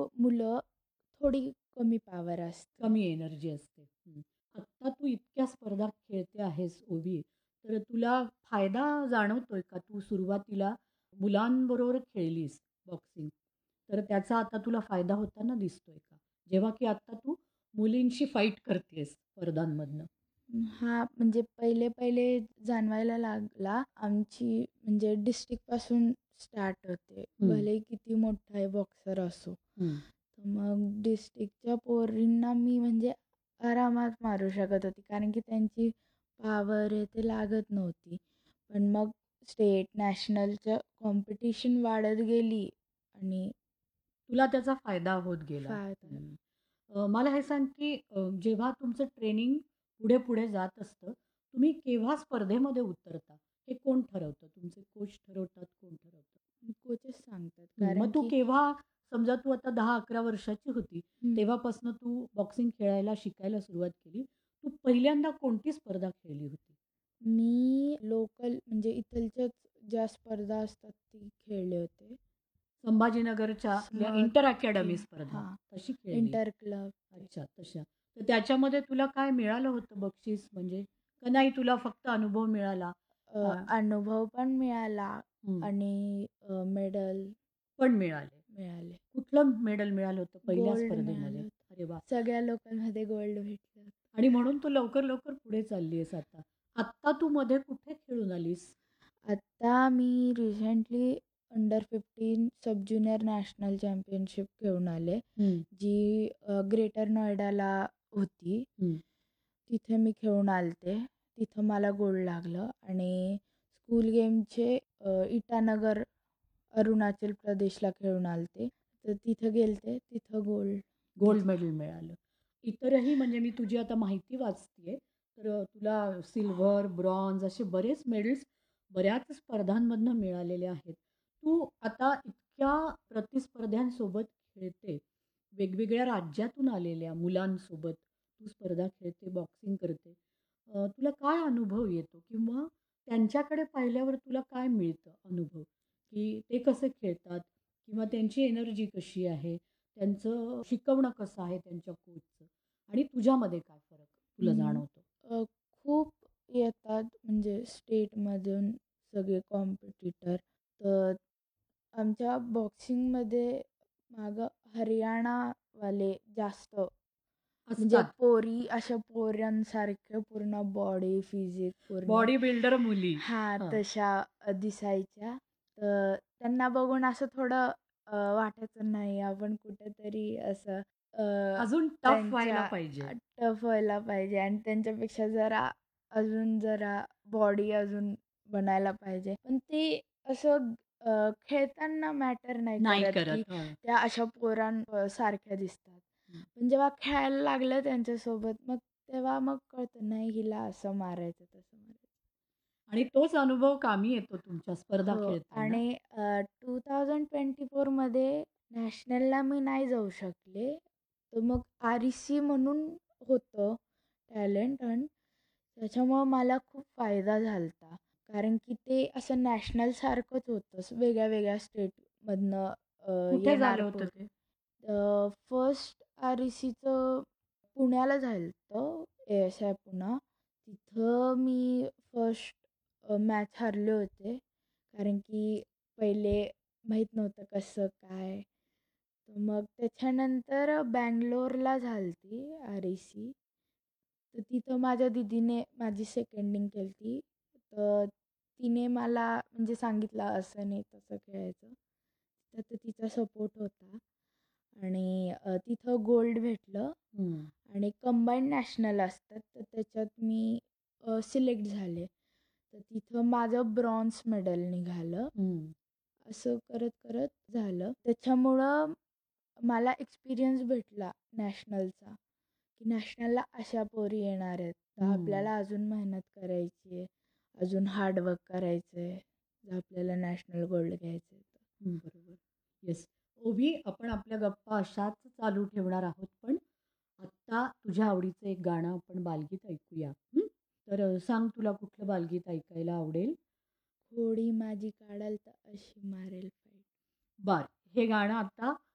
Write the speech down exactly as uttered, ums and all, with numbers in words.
मुलं थोडी कमी पॉवर असते. कमी एनर्जी असते. हं. आत्ता तू इतक्या स्पर्धा खेळते आहेस ओवी, तर तुला फायदा जाणवतोय का? तू सुरुवातीला मुलांबरोबर खेळलीस बॉक्सिंग, तर त्याचा आता तुला फायदा होताना दिसतोय का? जेव्हा की आत्ता तू मुलींशी फाईट करतेयस स्पर्धांमधनं. हां, म्हणजे पहिले-पहिले जाणवायला लागला. आमची म्हणजे डिस्ट्रिक्टपासून स्टार्ट होते. हं, भलेही किती मोठा बॉक्सर असो. हं. तर मग डिस्ट्रिक्टच्या पोरींना मी म्हणजे आरामात मारू शकत होती. कारण की त्यांची पॉवर आहे ते लागत नव्हती. पण मग स्टेट, नॅशनलच्या कॉम्पिटिशन वाढत गेली आणि तुला त्याचा फायदा होत गेला. फायदा हं. अ, मला हे सांग, की अ, जेव्हा तुमचं ट्रेनिंग पुढे-पुढे जात असतं, तुम्ही केव्हा स्पर्धेमध्ये उतरता? हे कोण ठरवतं? तुमचे कोच ठरवतात, कोण ठरवतं? कोचेस सांगतात. हं, मग कारण तू की केव्हा समजा तू आता दहा अकरा वर्षाची होती, हं. तेव्हापासून तू बॉक्सिंग खेळायला शिकायला सुरुवात केली. तू पहिल्यांदा कोणती स्पर्धा खेळली होती? मी लोकल म्हणजे इथलच्याच ज्या स्पर्धा असतात ती खेळले होते. संभाजीनगरच्या आपल्या इंटर स्मॉलची अकॅडमी स्पर्धा हां, तशी खेळली? इंटर क्लब ते. अच्छा, तशा. तर त्याच्यामध्ये तुला काय मिळालं होतं बक्षीस म्हणजे? का नाही तुला फक्त अनुभव मिळाला? अ, हां. अनुभव पण मिळाला हं. आणि अ, मेडल पण मिळाले. मिळाले. कुठलं मेडल मिळालं होतं पहिल्या गोल्ड मिळालं स्पर्धेमध्ये? होतं. अरे वाह! सगळ्या लोकांमध्ये गोल्ड भेटलं होतं. आणि म्हणून तू लवकर-लवकर पुढे चालली आहेस आता. आत्ता तू मध्ये कुठे खेळून आलीस? आता मी रिसेंटली अंडर पंधरा सब ज्युनियर नॅशनल चॅम्पियनशिप खेळून आले. हं, जी अ, ग्रेटर नोएडाला होती. हं. तिथे मी खेळून आलते. तिथं मला गोल्ड लागलं आणि स्कूल गेमचे अ, इटानगर, अरुणाचल प्रदेशला खेळून आलते. तर तिथं गेलते, तिथं गोल्ड गोल्ड घेतला. मेडल मिळालं. इतरही म्हणजे मी तुझी आता माहिती वाचतीये, तर अ, तुला सिल्व्हर, ब्रॉन्झ असे बरेच मेडल्स बऱ्याच स्पर्धांमधनं मिळालेले आहेत. तू आता इतक्या प्रतिस्पर्ध्यांसोबत खेळते, वेगवेगळ्या राज्यातून आलेल्या मुलांसोबत तू स्पर्धा खेळते, बॉक्सिंग करते. अ, तुला काय अनुभव येतो किंवा त्यांच्याकडे पाहिल्यावर तुला काय मिळतं अनुभव? की ते कसे खेळतात किंवा त्यांची एनर्जी कशी आहे? त्यांचं शिकवणं कसं आहे त्यांच्या कोचचं आणि तुझ्यामध्ये काय फरक तुला अं, जाणवतो? अ, खूप येतात म्हणजे स्टेटमधून सगळे कॉम्पिटिटर. तर आमच्या बॉक्सिंगमध्ये मागं हरियाणावाले जास्त म्हणजे असतात. पोरी अशा पोरांसारख्या पूर्ण बॉडी, फिजिक पूर्ण बॉडी बिल्डर मुली. हां, हां. तशा अ, दिसायच्या. तर त्यांना बघून असं थोडं अ, वाटायचं नाही आपण कुठेतरी असं अ, अजून टफ व्हायला त्यांच्या पाहिजे. टफ व्हायला पाहिजे आणि त्यांच्यापेक्षा जरा अजून जरा बॉडी अजून बनायला पाहिजे. पण ते असं अ, खेळताना मॅटर नाही नाही करत, की करत. हं. त्या अशा पोरां अ, सारख्या दिसतात. हं. पण जेव्हा खेळायला लागलं त्यांच्यासोबत, मग तेव्हा मग कळतं नाही हिला असं मारायचं, तसं मारायचं. आणि तोच अनुभव कामी येतो तुमच्या स्पर्धा हो खेळताना. आणि अ, दोन हजार चोवीस मध्ये नॅशनलला मी नाही जाऊ शकले. तर मग आर-ई-सी म्हणून होतं टॅलेंट हंट. त्याच्यामुळं मला खूप फायदा झाला होता. कारण की ते असं नॅशनलसारखंच होतं. वेगळ्या-वेगळ्या स्टेटमधनं अ, कुठे येणार झालं होतं पोर ते? अ, फर्स्ट आर-ई-सीचं पुण्याला झालं होतं, ए-एस-आय पुणा. तिथं मी फर्स्ट अ, मॅच हरले होते. कारण की पहिले माहीत नव्हतं कसं काय. तर मग त्याच्यानंतर बंगलोरला झाली होती आर-ई-सी. तर तिथं माझ्या दीदीने माझी सेकंडिंग केली होती. तर तिने मला म्हणजे सांगितलं असं नाही तसं खेळायचं. तर तर तिचा सपोर्ट होता आणि अ, तिथं गोल्ड भेटलं हं, आणि कंबाईंड नॅशनल असतात तर त्याच्यात मी सिलेक्ट झाले. तर तिथं माझं ब्रॉन्झ मेडल निघालं. हं, असं करत-करत झालं. त्याच्यामुळं मला एक्सपिरियन्स भेटला नॅशनलचा, की नॅशनलला अशा पोरी येणार आहेत. तर हं. आपल्याला अजून मेहनत करायची आहे, अजून हार्डवर्क करायचं आहे, जर आपल्याला नॅशनल गोल्ड घ्यायचं आहे तर. हं, बरोबर. येस. ओवी, आपण आपल्या गप्पा अशाच चालू ठेवणार आहोत, पण आत्ता तुझ्या आवडीचं एक गाणं आपण बालगीत ऐकूया. हं? तर अ, सांग तुला कुठलं बालगीत ऐकायला आवडेल? खोडी माझी काढाल तर अशी मारेल फाईट. बरं. हे गाणं आता